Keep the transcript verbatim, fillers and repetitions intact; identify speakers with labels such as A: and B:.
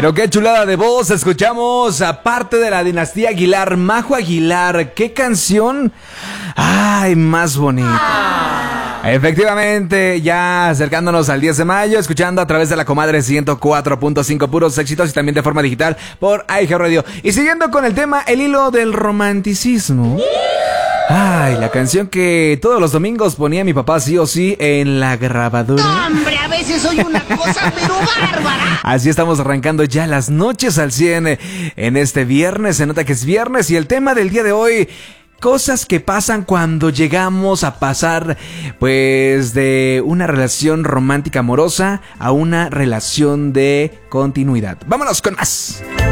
A: Pero qué chulada de voz escuchamos, aparte de la dinastía Aguilar, Majo Aguilar. ¿Qué canción? Ay, más bonita. Efectivamente, ya acercándonos al diez de mayo, escuchando a través de la comadre ciento cuatro punto cinco, puros éxitos, y también de forma digital por iHeartRadio. Y siguiendo con el tema, el hilo del romanticismo. Ay, la canción que todos los domingos ponía mi papá sí o sí en la grabadora.
B: No, hombre, a veces soy una cosa pero bárbara.
A: Así estamos arrancando ya las noches al cien en este viernes. Se nota que es viernes y el tema del día de hoy: cosas que pasan cuando llegamos a pasar, pues, de una relación romántica amorosa a una relación de continuidad. Vámonos con más.